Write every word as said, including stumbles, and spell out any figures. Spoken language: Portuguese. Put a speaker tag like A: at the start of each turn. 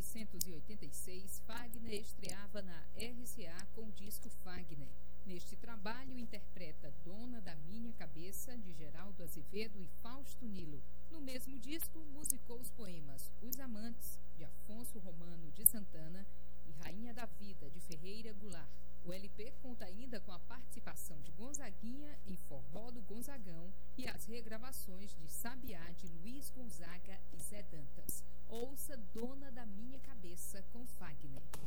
A: novecentos e oitenta e seis, Fagner estreava na R C A com o disco Fagner. Neste trabalho, interpreta Dona da Minha Cabeça, de Geraldo Azevedo e Fausto Nilo. No mesmo disco, musicou os poemas Os Amantes, de Afonso Romano de Santana, e Rainha da Vida, de Ferreira Goulart. O L P conta ainda com a participação de Gonzaguinha em Forró do Gonzagão e as regravações de Sabiá, de Luiz Gonzaga e Zé Dantas. Ouça Dona da Minha Cabeça com Fagner.